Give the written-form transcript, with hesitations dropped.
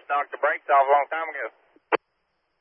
knocked the brakes off a long time ago.